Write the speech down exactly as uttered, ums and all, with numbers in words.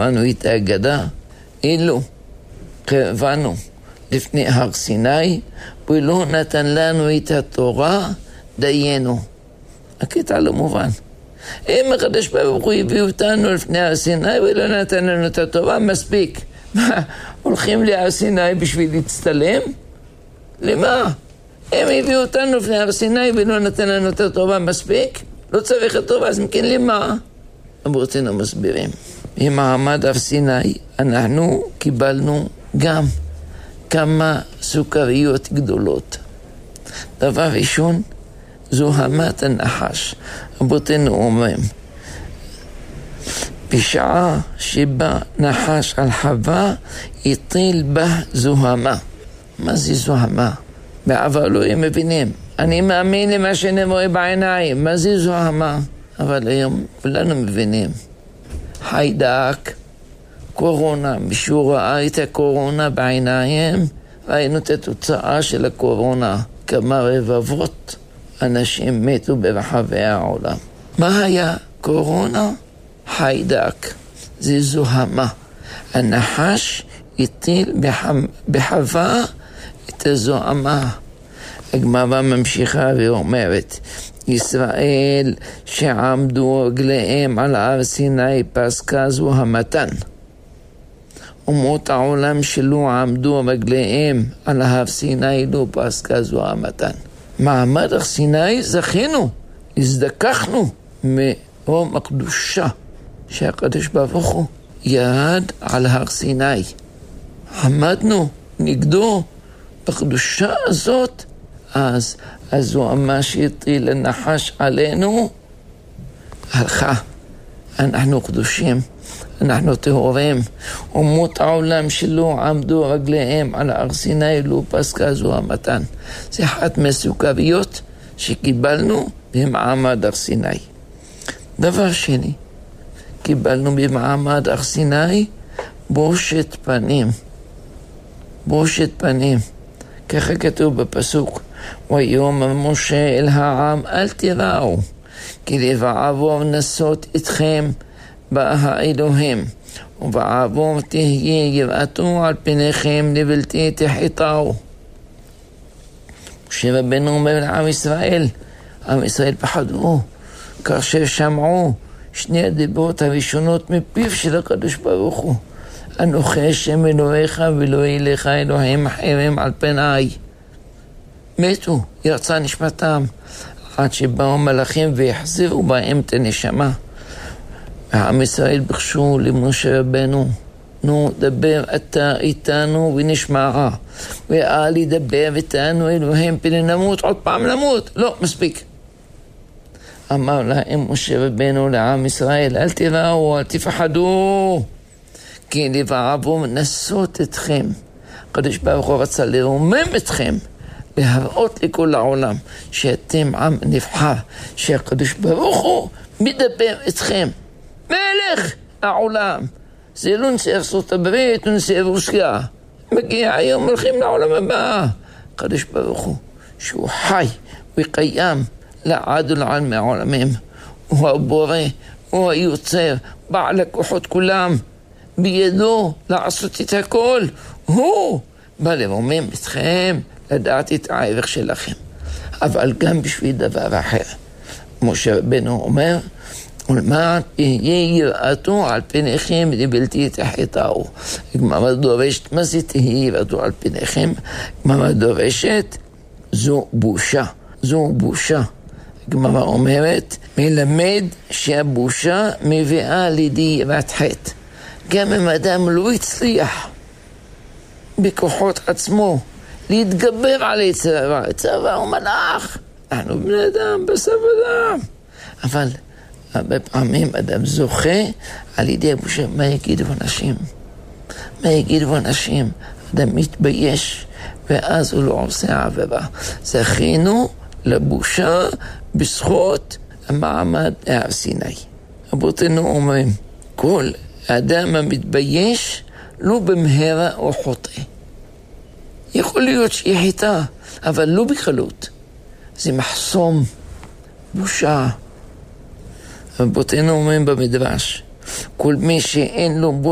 קראנו את ההגדה, אילו קבענו לפני הר סיני, ולא נתן לנו את התורה, דיינו. הקטע לא מובן. אם הקדוש ברוך הוא הביא אותנו לפני הר סיני, ולא נתן לנו את התורה, מספיק. מה, הולכים להר סיני בשביל להצטלם? למה? הם הביאו אותנו לפני הר סיני, ולא נתן לנו את התורה, מספיק? לא צריך את התורה, אז מכן למה? רבותינו מסבירים. במעמד הר סיני, אנחנו קיבלנו גם כמה סוכריות גדולות. דבר ראשון, זוהמת הנחש. רבותינו אומרים, בשעה שבה נחש על חווה, הטיל בה זוהמה. מה זה זוהמה? בעבר לא הם מבינים. אני מאמין למה שאני רואה בעיניים. מה זה זוהמה? אבל היום כולנו מבינים. חיידק, קורונה, מישהו ראה את הקורונה בעיניים, ראינו את התוצאה של הקורונה. כמה רבבות אנשים מתו ברחבי העולם. מה היה קורונה? חיידק. זה זוהמה. הנחש הטיל בחווה את הזוהמה. הגמרא ממשיכה ואומרת, ישראל שעמדו רגליהם על הר סיני פסקה זוהמתן. אומות העולם שלא עמדו רגליהם על הר סיני לא פסקה זוהמתן. מעמד הר סיני זכינו, הזדככנו מרום הקדושה שהקדוש ברוך הוא ירד על הר סיני. עמדנו נגדו בקדושה הזאת, אז הזוהמה שהטיל הנחש עלינו הלכה. אנחנו קדושים, אנחנו טהורים. אומות העולם שלא עמדו רגליהם על הר סיני לא פסקה זוהמתן. זה אחת מהסוכריות שקיבלנו במעמד הר סיני. דבר שני, קיבלנו במעמד הר סיני בושת פנים. בושת פנים. ככה כתוב בפסוק, ויאמר משה אל העם אל תיראו, כי לבעבור נסות אתכם בא האלוהים, ובעבור תהיה יראתו על פניכם לבלתי תחתהו. משה רבנו אומר לעם ישראל, עם ישראל פחדו, כאשר שמעו שני הדיברות הראשונות מפיו של הקדוש ברוך הוא, אנוכי השם אלוהיך ולא יהיה לך אלוהים אחרים על פניי. מתו, ירצה נשמתם, עד שבאו מלאכים והחזירו בהם את הנשמה. העם ישראל ביקשו למשה רבנו, נו דבר אתה איתנו ונשמע, ואל ידבר איתנו אלוהים פני נמות, עוד פעם נמות, לא, מספיק. אמר להם משה רבנו לעם ישראל, אל תיראו, אל תפחדו, כי לבעבור נסות אתכם. הקדוש ברוך הוא רצה לרומם אתכם, להראות לכל העולם שאתם עם נבחר, שהקדוש ברוך הוא מדבר אתכם. מלך העולם. זה לא נשיא ארצות הברית, לא נשיא רוסיה. מגיע היום, הולכים לעולם הבא. הקדוש ברוך הוא, שהוא חי וקיים לעד ולעד מהעולמים. הוא הבורא, הוא היוצר, בעל הכוחות כולם. בידו לעשות את הכל. הוא בא לרומם אתכם, לדעת את הערך שלכם. אבל גם בשביל דבר אחר. משה רבנו אומר, ולמען תהיה יראתו על פניכם לבלתי תחתהו. הגמרא דורשת, מה זה תהיה יראתו על פניכם? הגמרא דורשת, זו בושה. זו בושה. הגמרא אומרת, מלמד שהבושה מביאה לידי יראת חטא. גם אם אדם לא הצליח בכוחות עצמו להתגבר על יצר הרע. יצר הרע הוא מלאך. אנחנו בני אדם, בסוף אדם. אבל הרבה פעמים אדם זוכה על ידי הבושה. מה יגידו אנשים? מה יגידו אנשים? אדם מתבייש, ואז הוא לא עושה עבירה. זכינו לבושה בזכות המעמד הר סיני. רבותינו אומרים, כל האדם המתבייש לא במהרה או חוטא. יכול להיות שהיא חיטה, אבל לא בקלות. זה מחסום, בושה. רבותינו אומרים במדרש, כל מי שאין לו בושה,